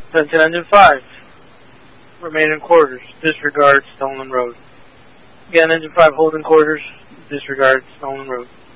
Then to engine 5. Remain in quarters. Disregard stolen road. Again, engine 5 hold in quarters. Disregard stolen road.